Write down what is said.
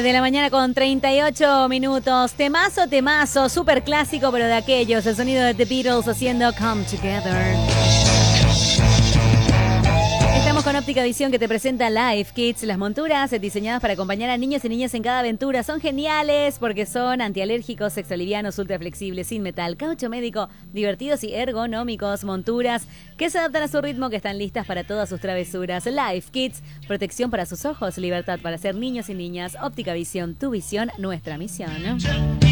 de la mañana con 38 minutos. Temazo, súper clásico, pero de aquellos. El sonido de The Beatles haciendo Come Together. Estamos con Óptica Visión que te presenta Life Kits. Las monturas diseñadas para acompañar a niños y niñas en cada aventura. Son geniales porque son antialérgicos, sexolivianos, ultra flexibles, sin metal, caucho médico, divertidos y ergonómicos. Monturas que se adaptan a su ritmo, que están listas para todas sus travesuras. Life Kits, protección para sus ojos, libertad para ser niños y niñas. Óptica Visión, tu visión, nuestra misión.